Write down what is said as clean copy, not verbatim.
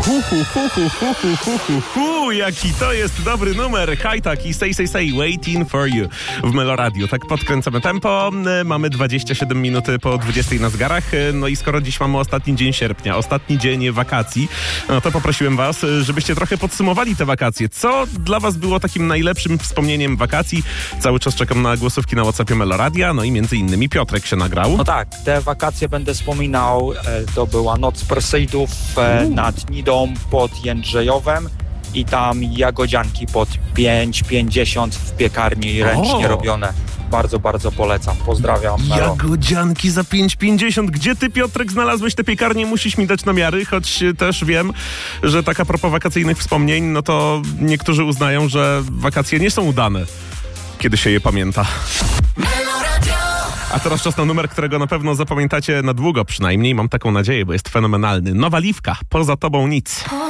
Jaki to jest dobry numer. Hajtak i Say Waiting for You w Meloradio. Tak podkręcamy tempo. Mamy 27 minut po 20 na zegarach. No i skoro dziś mamy ostatni dzień sierpnia, ostatni dzień wakacji, no to poprosiłem was, żebyście trochę podsumowali te wakacje. Co dla was było takim najlepszym wspomnieniem wakacji? Cały czas czekam na głosówki na WhatsAppie Meloradia. No i między innymi Piotrek się nagrał. No tak, te wakacje będę wspominał. To była noc Perseidów nad Nidą pod Jędrzejowem i tam jagodzianki pod 5,50 w piekarni ręcznie robione. Bardzo, bardzo polecam. Pozdrawiam. Melo. Jagodzianki za 5,50. Gdzie ty, Piotrek, znalazłeś te piekarnie? Musisz mi dać namiary, choć też wiem, że tak a propos wakacyjnych wspomnień, no to niektórzy uznają, że wakacje nie są udane, kiedy się je pamięta. A teraz czas na numer, którego na pewno zapamiętacie na długo przynajmniej. Mam taką nadzieję, bo jest fenomenalny. Nowa Liwka, Poza tobą nic.